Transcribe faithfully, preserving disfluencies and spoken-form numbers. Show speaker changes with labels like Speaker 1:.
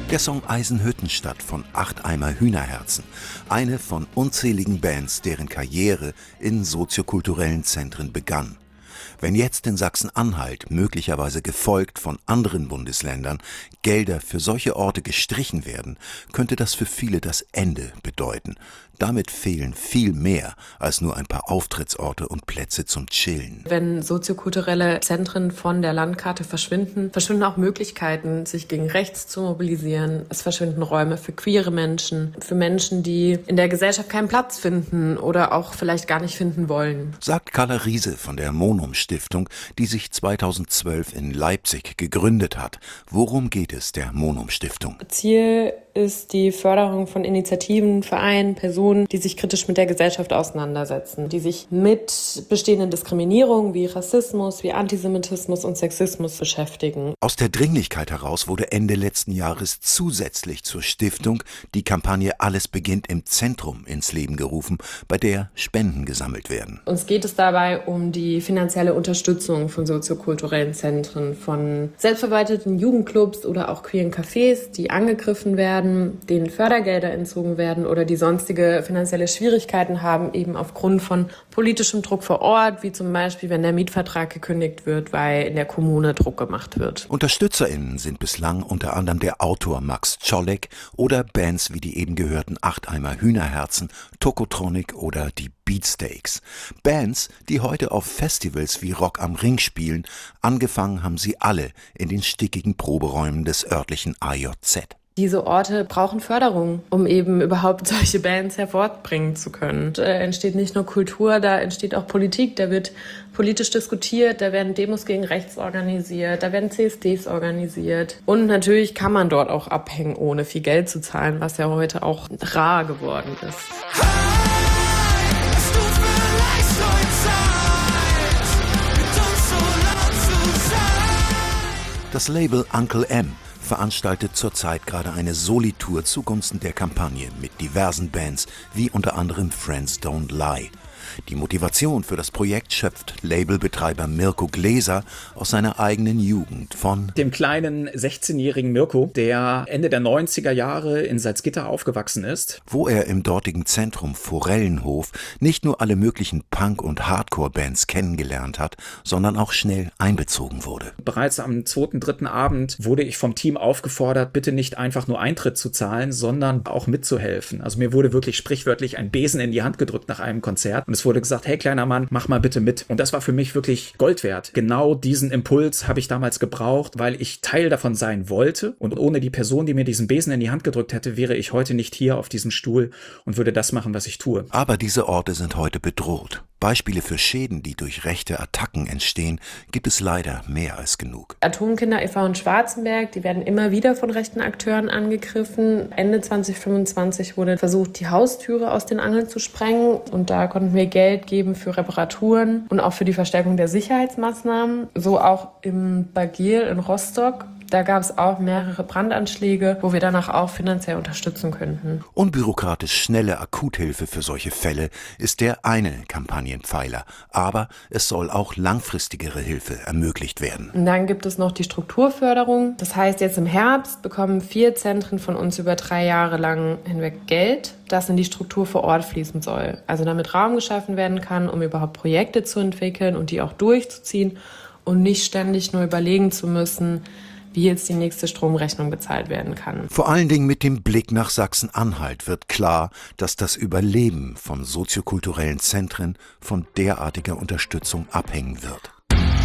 Speaker 1: Der Song Eisenhüttenstadt von Acht Eimer Hühnerherzen, eine von unzähligen Bands, deren Karriere in soziokulturellen Zentren begann. Wenn jetzt in Sachsen-Anhalt, möglicherweise gefolgt von anderen Bundesländern, Gelder für solche Orte gestrichen werden, könnte das für viele das Ende bedeuten. Damit fehlen viel mehr als nur ein paar Auftrittsorte und Plätze zum Chillen.
Speaker 2: Wenn soziokulturelle Zentren von der Landkarte verschwinden, verschwinden auch Möglichkeiten, sich gegen rechts zu mobilisieren. Es verschwinden Räume für queere Menschen, für Menschen, die in der Gesellschaft keinen Platz finden oder auch vielleicht gar nicht finden wollen.
Speaker 1: Sagt Carla Riese von der Monum-Stiftung, die sich zweitausendzwölf in Leipzig gegründet hat. Worum geht es der Monum-Stiftung?
Speaker 2: Ziel ist die Förderung von Initiativen, Vereinen, Personen, die sich kritisch mit der Gesellschaft auseinandersetzen, die sich mit bestehenden Diskriminierungen wie Rassismus, wie Antisemitismus und Sexismus beschäftigen.
Speaker 1: Aus der Dringlichkeit heraus wurde Ende letzten Jahres zusätzlich zur Stiftung die Kampagne Alles beginnt im Zentrum ins Leben gerufen, bei der Spenden gesammelt werden.
Speaker 2: Uns geht es dabei um die finanzielle Unterstützung von soziokulturellen Zentren, von selbstverwalteten Jugendclubs oder auch queeren Cafés, die angegriffen werden, denen Fördergelder entzogen werden oder die sonstige finanzielle Schwierigkeiten haben, eben aufgrund von politischem Druck vor Ort, wie zum Beispiel, wenn der Mietvertrag gekündigt wird, weil in der Kommune Druck gemacht wird.
Speaker 1: UnterstützerInnen sind bislang unter anderem der Autor Max Czolek oder Bands wie die eben gehörten Acht Eimer Hühnerherzen, Tokotronic oder die Beatsteaks. Bands, die heute auf Festivals wie Rock am Ring spielen. Angefangen haben sie alle in den stickigen Proberäumen des örtlichen A J Z.
Speaker 2: Diese Orte brauchen Förderung, um eben überhaupt solche Bands hervorbringen zu können. Da entsteht nicht nur Kultur, da entsteht auch Politik, da wird politisch diskutiert, da werden Demos gegen rechts organisiert, da werden C S Ds organisiert. Und natürlich kann man dort auch abhängen, ohne viel Geld zu zahlen, was ja heute auch rar geworden ist.
Speaker 1: Das Label Uncle M veranstaltet zurzeit gerade eine Soli-Tour zugunsten der Kampagne mit diversen Bands, wie unter anderem Friends Don't Lie. Die Motivation für das Projekt schöpft Labelbetreiber Mirko Gläser aus seiner eigenen Jugend von
Speaker 3: dem kleinen sechzehnjährigen Mirko, der Ende der neunziger Jahre in Salzgitter aufgewachsen ist.
Speaker 1: Wo er im dortigen Zentrum Forellenhof nicht nur alle möglichen Punk- und Hardcore-Bands kennengelernt hat, sondern auch schnell einbezogen wurde.
Speaker 3: Bereits am zweiten, dritten Abend wurde ich vom Team aufgefordert, bitte nicht einfach nur Eintritt zu zahlen, sondern auch mitzuhelfen. Also mir wurde wirklich sprichwörtlich ein Besen in die Hand gedrückt nach einem Konzert. Und es wurde gesagt, hey kleiner Mann, mach mal bitte mit. Und das war für mich wirklich Gold wert. Genau diesen Impuls habe ich damals gebraucht, weil ich Teil davon sein wollte. Und ohne die Person, die mir diesen Besen in die Hand gedrückt hätte, wäre ich heute nicht hier auf diesem Stuhl und würde das machen, was ich tue.
Speaker 1: Aber diese Orte sind heute bedroht. Beispiele für Schäden, die durch rechte Attacken entstehen, gibt es leider mehr als genug.
Speaker 2: Atomkinder e V in Schwarzenberg, die werden immer wieder von rechten Akteuren angegriffen. Ende zwanzig fünfundzwanzig wurde versucht, die Haustüre aus den Angeln zu sprengen. Und da konnten wir Geld geben für Reparaturen und auch für die Verstärkung der Sicherheitsmaßnahmen. So auch im Bagil in Rostock. Da gab es auch mehrere Brandanschläge, wo wir danach auch finanziell unterstützen könnten.
Speaker 1: Unbürokratisch schnelle Akuthilfe für solche Fälle ist der eine Kampagnenpfeiler. Aber es soll auch langfristigere Hilfe ermöglicht werden.
Speaker 2: Und dann gibt es noch die Strukturförderung. Das heißt, jetzt im Herbst bekommen vier Zentren von uns über drei Jahre lang hinweg Geld, das in die Struktur vor Ort fließen soll. Also damit Raum geschaffen werden kann, um überhaupt Projekte zu entwickeln und die auch durchzuziehen und nicht ständig nur überlegen zu müssen, wie jetzt die nächste Stromrechnung bezahlt werden kann.
Speaker 1: Vor allen Dingen mit dem Blick nach Sachsen-Anhalt wird klar, dass das Überleben von soziokulturellen Zentren von derartiger Unterstützung abhängen wird.